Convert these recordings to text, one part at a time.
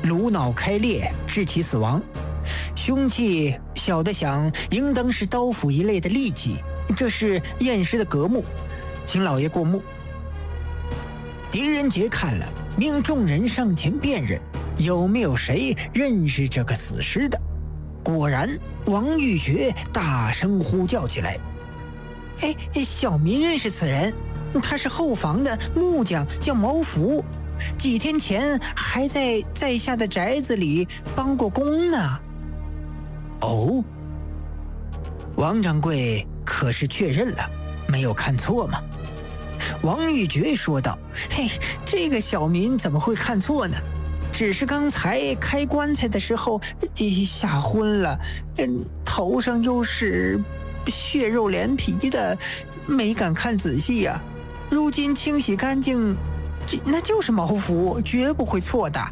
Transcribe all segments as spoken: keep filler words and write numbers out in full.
颅脑开裂，致其死亡。凶器小的想，应当是刀斧一类的利器，这是验尸的格目，请老爷过目。狄仁杰看了，命众人上前辨认，有没有谁认识这个死尸的。果然，王玉珏大声呼叫起来：“哎，小民认识此人，他是后房的木匠，叫毛福，几天前还在在下的宅子里帮过工呢。”哦，王掌柜可是确认了，没有看错吗？王玉珏说道：“嘿，这个小民怎么会看错呢？只是刚才开棺材的时候吓昏了，嗯，头上又是血肉连皮的，没敢看仔细呀、啊。如今清洗干净，这那就是毛福，绝不会错的。”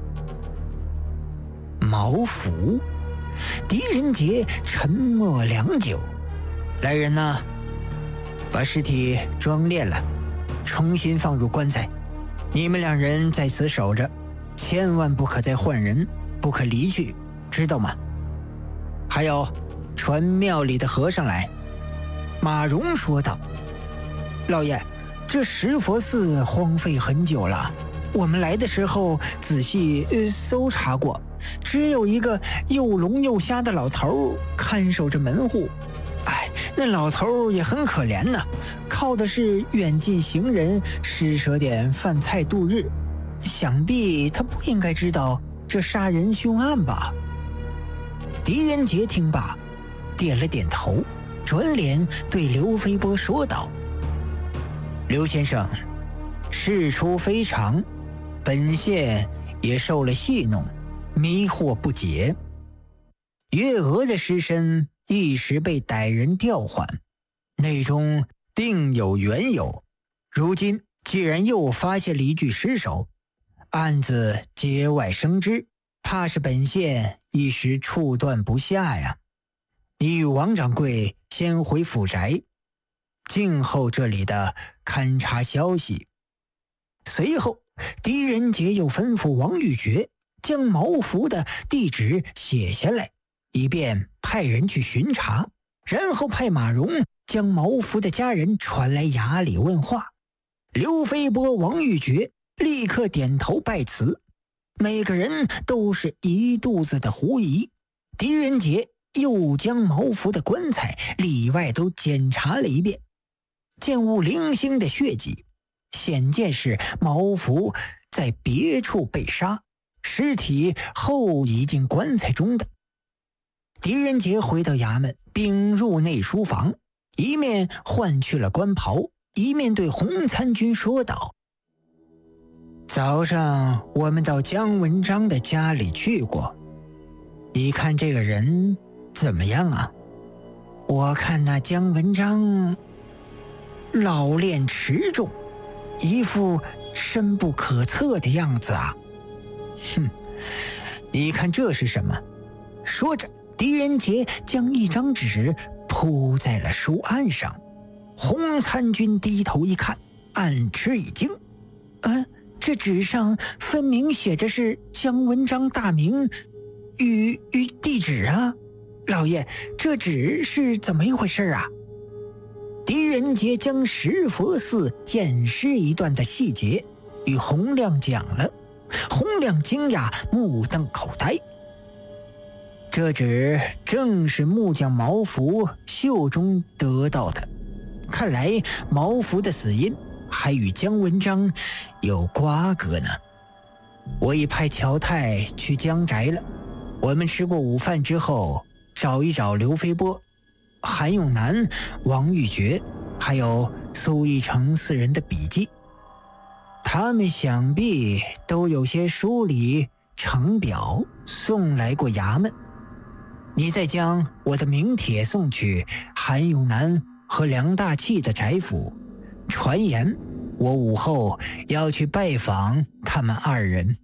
毛福？狄仁杰沉默良久。来人呐，把尸体装殓了，重新放入棺材。你们两人在此守着，千万不可再换人，不可离去，知道吗？还有，传庙里的和尚来。马荣说道：“老爷，这石佛寺荒废很久了，我们来的时候仔细、呃、搜查过，只有一个又聋又瞎的老头看守着门户。哎，那老头也很可怜呐，靠的是远近行人施舍点饭菜度日。想必他不应该知道这杀人凶案吧？”狄仁杰听罢，点了点头，转脸对刘飞波说道：“刘先生，事出非常，本县也受了戏弄，迷惑不解。月娥的尸身一时被歹人调换，内中定有缘由。如今既然又发现了一具尸首，案子节外生枝，怕是本县一时处断不下呀。你与王掌柜先回府宅，静候这里的勘察消息。”随后，狄仁杰又吩咐王玉珏将毛福的地址写下来，以便派人去巡查，然后派马荣将毛福的家人传来衙里问话。刘飞波、王玉珏立刻点头拜辞，每个人都是一肚子的狐疑。狄仁杰又将毛福的棺材里外都检查了一遍，见无零星的血迹，显见是毛福在别处被杀，尸体后移进棺材中的。狄仁杰回到衙门，并入内书房，一面换去了官袍，一面对洪参军说道：“早上我们到姜文章的家里去过，你看这个人怎么样啊？”“我看那姜文章老练持重，一副深不可测的样子啊。”“哼，你看这是什么？”说着，狄仁杰将一张纸铺在了书案上。洪参军低头一看，暗吃一惊：“嗯、呃，这纸上分明写着是姜文章大名与与地址啊！老爷，这纸是怎么一回事啊？”狄仁杰将石佛寺验尸一段的细节与洪亮讲了，洪亮惊讶，目瞪口呆。这纸正是木匠毛福袖中得到的，看来毛福的死因还与姜文章有瓜葛呢。我已派乔太去姜宅了，我们吃过午饭之后，找一找刘飞波、韩永南、王玉珏还有苏一成四人的笔记，他们想必都有些梳理呈表送来过衙门。你再将我的名帖送去韩永南和梁大器的宅府，传言我午后要去拜访他们二人。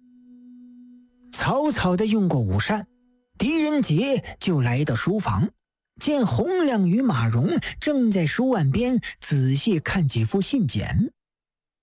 草草地用过午膳，狄仁杰就来到书房，见洪亮与马荣正在书案边仔细看几副信笺。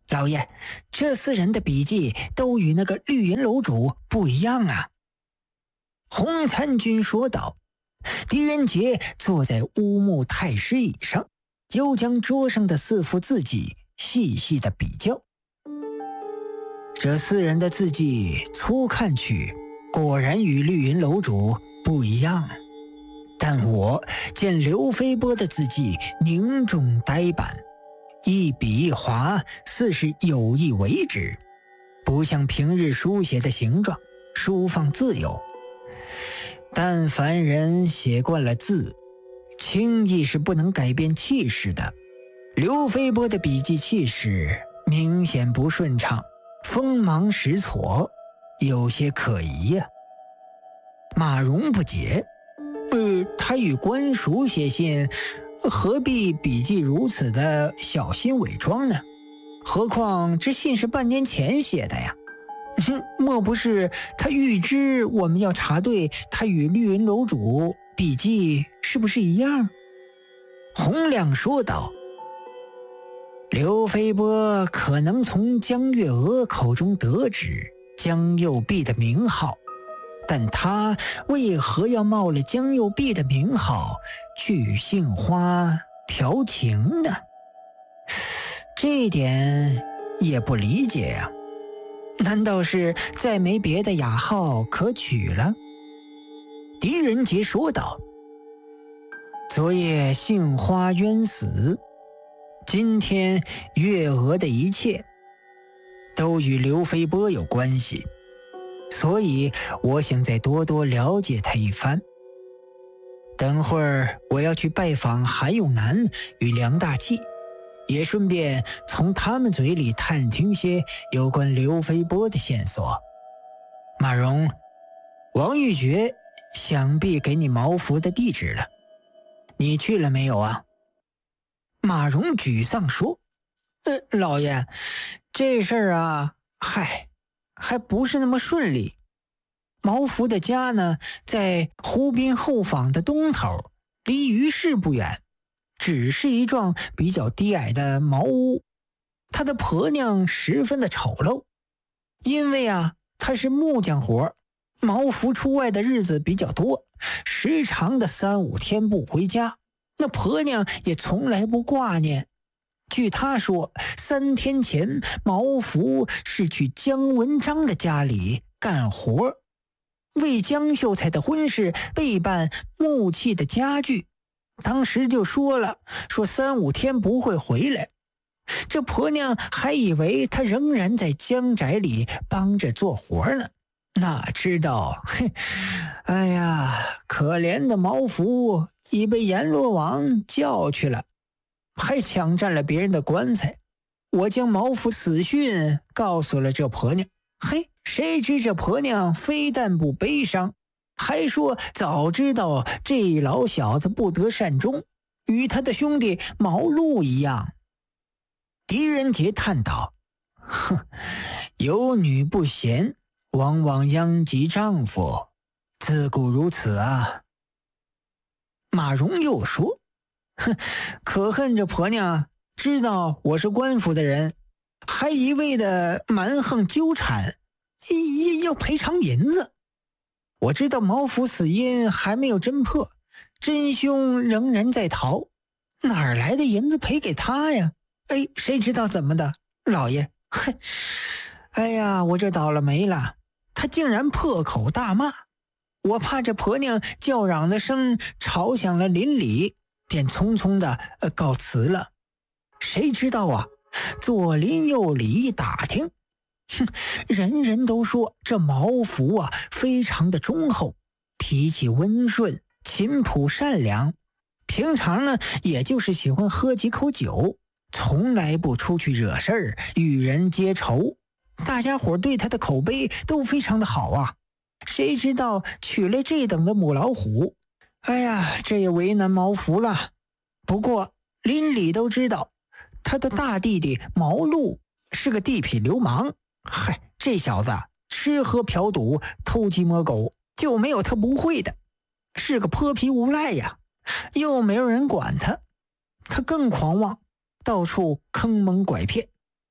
老爷，这四人的笔记都与那个绿银楼主不一样啊。洪参军说道。狄仁杰坐在乌木太师椅上，又将桌上的四幅字迹细细的比较。这四人的字迹粗看去果然与绿银楼主不一样，但我见刘飞波的字迹凝重呆板，一笔一划似是有意为之，不像平日书写的形状舒放自由。但凡人写惯了字，轻易是不能改变气势的。刘飞波的笔迹气势明显不顺畅，锋芒实挫，有些可疑呀、啊。马荣不解，呃，他与官署写信，何必笔迹如此的小心伪装呢？何况这信是半年前写的呀。莫不是他预知我们要查对他与绿云楼主笔迹是不是一样？洪亮说道。刘飞波可能从江月娥口中得知江右弼的名号，但他为何要冒了江右弼的名号去与杏花调情呢？这一点也不理解呀、啊。难道是再没别的雅号可取了？狄仁杰说道。昨夜杏花冤死，今天月娥的一切都与刘飞波有关系，所以我想再多多了解他一番。等会儿我要去拜访韩永南与梁大器，也顺便从他们嘴里探听些有关刘飞波的线索。马荣，王玉珏想必给你毛福的地址了，你去了没有啊？马荣沮丧说：呃，老爷，这事儿啊，嗨，还不是那么顺利。毛福的家呢，在湖滨后坊的东头，离于市不远，只是一幢比较低矮的茅屋。他的婆娘十分的丑陋，因为啊，他是木匠活，毛福出外的日子比较多，时常的三五天不回家，那婆娘也从来不挂念。据他说，三天前毛福是去姜文章的家里干活，为江秀才的婚事备办木器的家具，当时就说了，说三五天不会回来。这婆娘还以为他仍然在江宅里帮着做活呢，哪知道，嘿，哎呀，可怜的毛福已被阎罗王叫去了，还抢占了别人的棺材。我将毛福死讯告诉了这婆娘，嘿，谁知这婆娘非但不悲伤，还说早知道这老小子不得善终，与他的兄弟毛路一样。狄仁杰叹道：哼，有女不贤，往往殃及丈夫，自古如此啊。马荣又说：哼，可恨这婆娘知道我是官府的人，还一味的蛮横纠缠，要赔偿银子。我知道毛福死因还没有侦破，真凶仍然在逃，哪儿来的银子赔给他呀？哎，谁知道怎么的，老爷，嘿，哎呀，我这倒了霉了，他竟然破口大骂，我怕这婆娘叫嚷的声吵响了邻里，便匆匆的、呃、告辞了。谁知道啊，左邻右里一打听，哼，人人都说这毛福啊非常的忠厚，脾气温顺，勤朴善良，平常呢也就是喜欢喝几口酒，从来不出去惹事儿，与人结仇。大家伙对他的口碑都非常的好啊。谁知道娶了这等的母老虎，哎呀，这也为难毛福了。不过邻里都知道，他的大弟弟毛路是个地痞流氓，嗨，这小子吃喝嫖赌，偷鸡摸狗，就没有他不会的，是个泼皮无赖呀，又没有人管他，他更狂妄，到处坑蒙拐骗。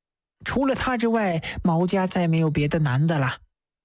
除了他之外，毛家再没有别的男的了。